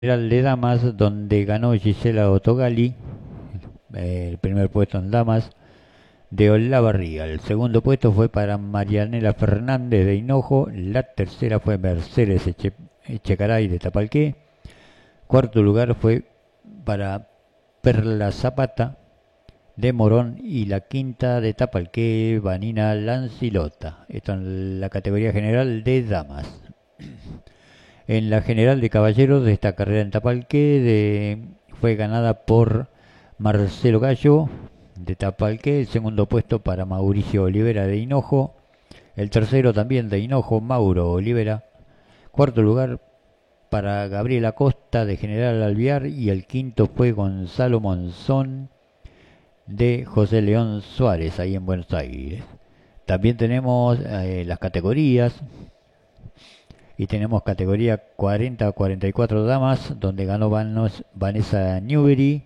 general de damas, donde ganó Gisela Otogali, el primer puesto en damas, de Olavarría. El segundo puesto fue para Marianela Fernández de Hinojo. La tercera fue Mercedes Echecaray de Tapalqué. Cuarto lugar fue para Perla Zapata de Morón. Y la quinta de Tapalqué, Vanina Lancilota. Esto en la categoría general de damas. En la general de caballeros, de esta carrera en Tapalqué fue ganada por Marcelo Gallo de Tapalqué. El segundo puesto para Mauricio Olivera de Hinojo. El tercero también de Hinojo, Mauro Olivera. Cuarto lugar para Gabriela Costa de General Alvear. Y el quinto fue Gonzalo Monzón de José León Suárez, ahí en Buenos Aires. También tenemos las categorías. Y tenemos categoría 40 a 44 damas, donde ganó Vanessa Newbery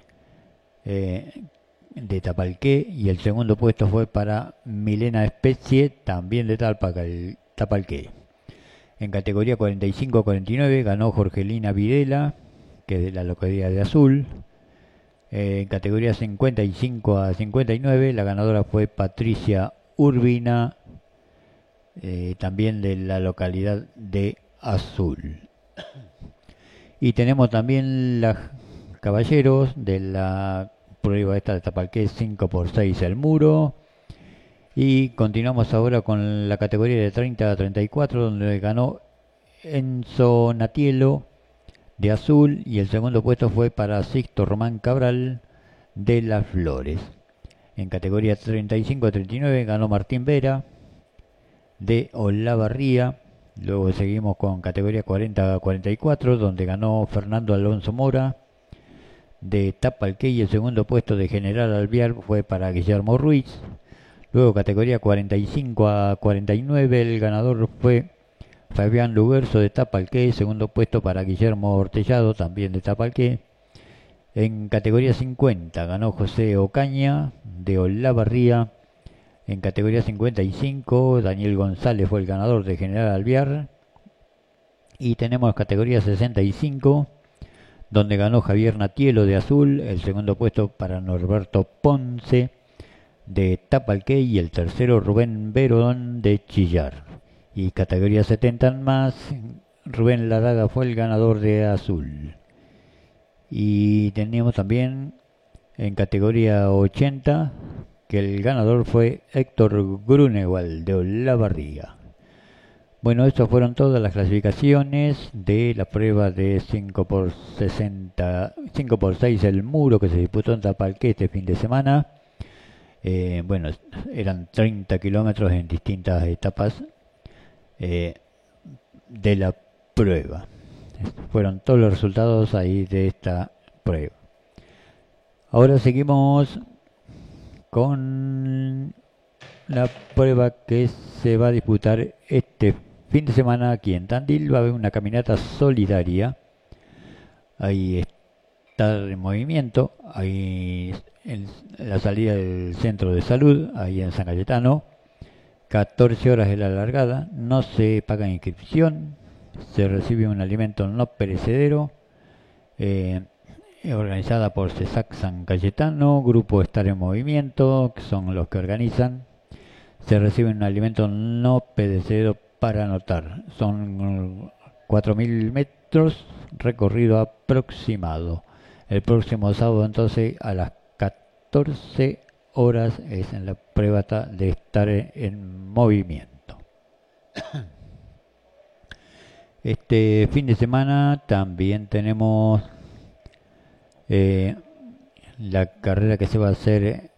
de Tapalqué. Y el segundo puesto fue para Milena Especie, también de Tapalqué. En categoría 45 a 49 ganó Jorgelina Videla, que es de la localidad de Azul. En categoría 55 a 59 la ganadora fue Patricia Urbina, también de la localidad de Azul. Y tenemos también los caballeros de la prueba esta de Tapalqué 5x6 el muro. Y continuamos ahora con la categoría de 30 a 34, donde ganó Enzo Natielo de Azul. Y el segundo puesto fue para Sixto Román Cabral de Las Flores. En categoría 35 a 39 ganó Martín Vera de Olavarría. Luego seguimos con categoría 40 a 44, donde ganó Fernando Alonso Mora de Tapalqué. Y el segundo puesto de General Alvear fue para Guillermo Ruiz. Luego categoría 45 a 49, el ganador fue Fabián Lugerso de Tapalqué. Segundo puesto para Guillermo Ortellado, también de Tapalqué. En categoría 50 ganó José Ocaña de Olavarría. En categoría 55, Daniel González fue el ganador de General Alvear. Y tenemos categoría 65, donde ganó Javier Natielo de Azul. El segundo puesto para Norberto Ponce de Tapalqué. Y el tercero Rubén Verón de Chillar. Y categoría 70 en más, Rubén Ladaga fue el ganador de Azul. Y teníamos también en categoría 80, que el ganador fue Héctor Grunewald de Olavarría. Bueno, estas fueron todas las clasificaciones de la prueba de 5x60, 5x6 el muro, que se disputó en Tapalqué este fin de semana. Bueno, eran 30 kilómetros en distintas etapas de la prueba. Fueron todos los resultados ahí de esta prueba. Ahora seguimos con la prueba que se va a disputar este fin de semana aquí en Tandil. Va a haber una caminata solidaria. Ahí está en movimiento. Ahí en la salida del centro de salud, ahí en San Cayetano. 14 horas de la largada. No se paga inscripción. Se recibe un alimento no perecedero. Organizada por CESAC San Cayetano, Grupo Estar en Movimiento, que son los que organizan. Se recibe un alimento no perecedero para anotar. Son 4.000 metros, recorrido aproximado. El próximo sábado entonces a las 14 horas es en la prueba de Estar en Movimiento. Este fin de semana también tenemos la carrera que se va a hacer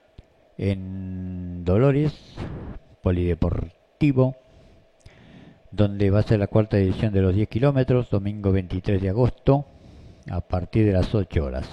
en Dolores, polideportivo, donde va a ser la cuarta edición de los 10 kilómetros, domingo 23 de agosto, a partir de las 8 horas.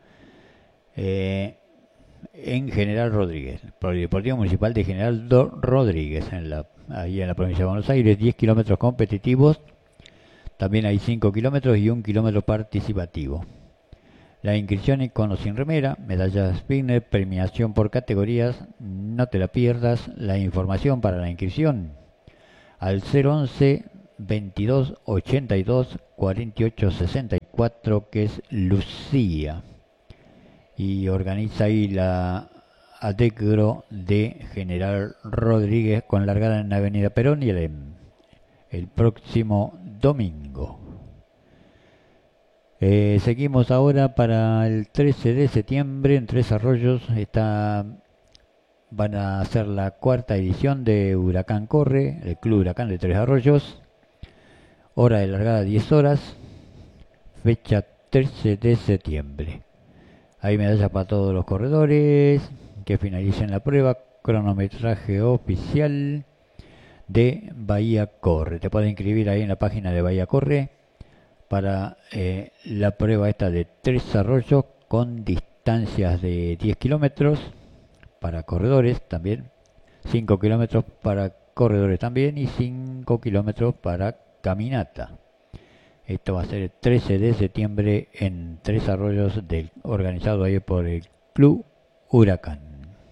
En General Rodríguez, polideportivo municipal de General Rodríguez, ahí en la provincia de Buenos Aires, 10 kilómetros competitivos. También hay 5 kilómetros y 1 kilómetro participativo. La inscripción es con o sin remera, medallas Spinner, premiación por categorías. No te la pierdas. La información para la inscripción al 011 22 82 48 64, que es Lucía. Y organiza ahí la Adecro de General Rodríguez con largada en la Avenida Perón y el próximo domingo. Seguimos ahora para el 13 de septiembre en Tres Arroyos. Van a hacer la cuarta edición de Huracán Corre, el Club Huracán de Tres Arroyos. Hora de largada 10 horas, fecha 13 de septiembre. Hay medallas para todos los corredores que finalicen la prueba. Cronometraje oficial de Bahía Corre. Te puedes inscribir ahí en la página de Bahía Corre para la prueba esta de Tres Arroyos con distancias de 10 kilómetros para corredores también, 5 kilómetros para corredores también y 5 kilómetros para caminata. Esto va a ser el 13 de septiembre en Tres Arroyos, organizado ahí por el Club Huracán.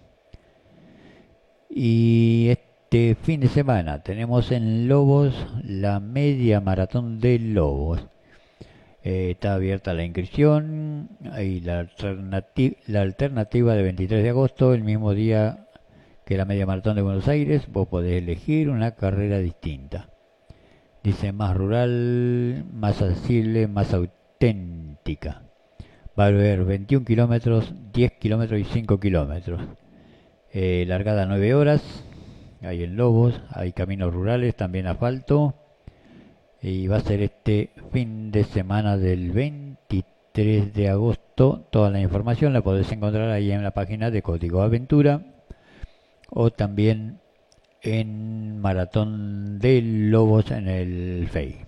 Y este fin de semana tenemos en Lobos la media maratón de Lobos. Está abierta la inscripción. Hay la alternativa de 23 de agosto, el mismo día que la media maratón de Buenos Aires. Vos podés elegir una carrera distinta. Dice más rural, más accesible, más auténtica. Va a haber 21 kilómetros, 10 kilómetros y 5 kilómetros. Largada 9 horas. Hay en Lobos, hay caminos rurales, también asfalto. Y va a ser este fin de semana del 23 de agosto. Toda la información la podés encontrar ahí en la página de Código Aventura o también en Maratón de Lobos en el FEI.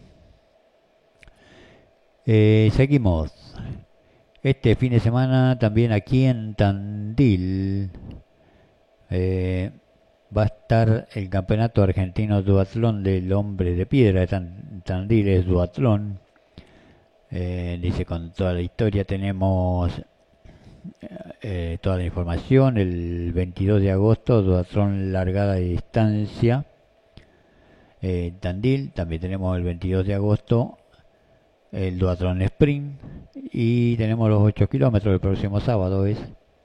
Seguimos. Este fin de semana también aquí en Tandil va a estar el campeonato argentino duatlón del hombre de piedra. Tandil es duatlón. Dice con toda la historia. Tenemos toda la información. El 22 de agosto, duatlón largada de distancia. Tandil. También tenemos el 22 de agosto el duatlón sprint. Y tenemos los 8 kilómetros el próximo sábado. Es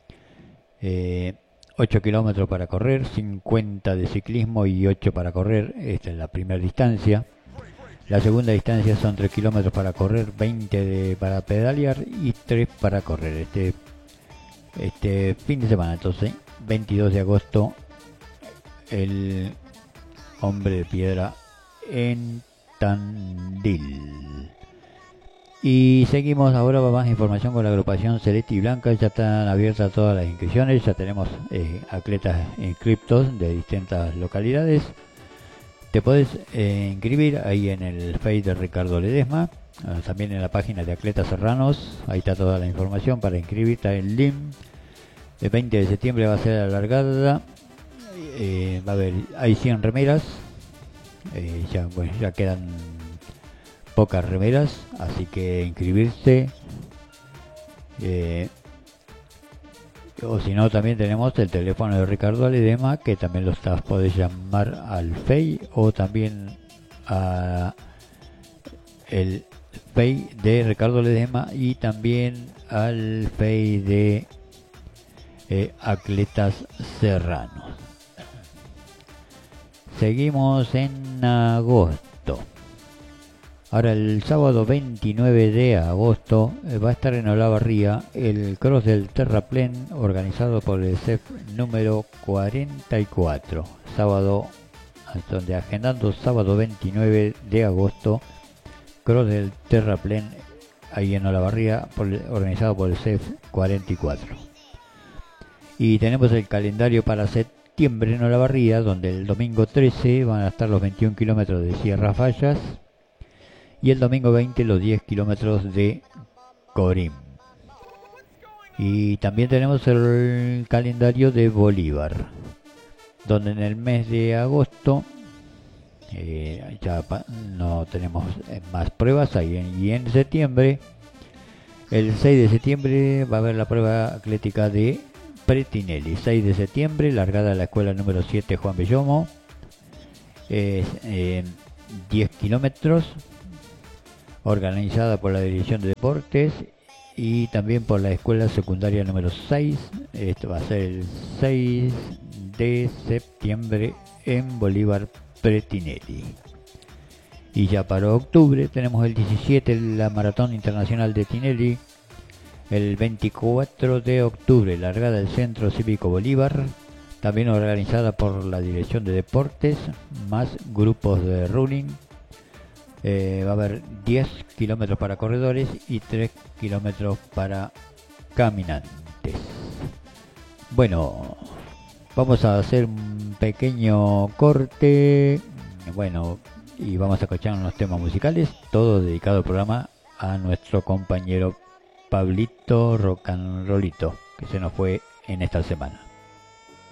8 kilómetros para correr, 50 de ciclismo y 8 para correr. Esta es la primera distancia. La segunda distancia son 3 kilómetros para correr, 20 para pedalear y 3 para correr. Este fin de semana, entonces, 22 de agosto, el hombre de piedra en Tandil. Y seguimos ahora para más información con la agrupación Celeste y Blanca. Ya están abiertas todas las inscripciones. Ya tenemos atletas inscriptos de distintas localidades. Te puedes inscribir ahí en el Facebook de Ricardo Ledesma. También en la página de Atletas Serranos. Ahí está toda la información para inscribirte en LIM. El 20 de septiembre va a ser la largada. Va a haber, hay 100 remeras. Ya quedan pocas remeras, así que inscribirse. O si no, también tenemos el teléfono de Ricardo Ledesma, que también podés llamar al FEI o también a el FEI de Ricardo Ledesma y también al FEI de Atletas Serranos. Seguimos en agosto. Ahora el sábado 29 de agosto va a estar en Olavarría el Cross del Terraplén organizado por el CEF número 44. Sábado, donde agendando sábado 29 de agosto, Cross del Terraplén ahí en Olavarría, organizado por el CEF 44. Y tenemos el calendario para septiembre en Olavarría, donde el domingo 13 van a estar los 21 kilómetros de Sierra Fallas. Y el domingo 20 los 10 kilómetros de Corim. Y también tenemos el calendario de Bolívar, donde en el mes de agosto ya no tenemos más pruebas ahí. Y en septiembre, el 6 de septiembre va a haber la prueba atlética de Pretinelli. 6 de septiembre, largada de la escuela número 7 Juan Bellomo. 10 kilómetros, organizada por la Dirección de Deportes y también por la Escuela Secundaria número 6. Esto va a ser el 6 de septiembre en Bolívar Pretinelli. Y ya para octubre tenemos el 17 la Maratón Internacional de Tinelli, el 24 de octubre largada del Centro Cívico Bolívar, también organizada por la Dirección de Deportes, más grupos de running. Va a haber 10 kilómetros para corredores y 3 kilómetros para caminantes. Bueno, vamos a hacer un pequeño corte. Bueno, y vamos a escuchar unos temas musicales, todo dedicado al programa a nuestro compañero Pablito Rock and Rollito, que se nos fue en esta semana.